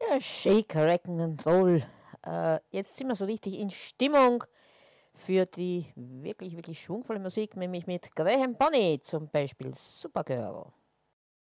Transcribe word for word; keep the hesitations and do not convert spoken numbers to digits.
Ja, Shake, Racken and Roll. Äh, jetzt sind wir so richtig in Stimmung für die wirklich, wirklich schwungvolle Musik, nämlich mit Graham Bonny zum Beispiel Supergirl.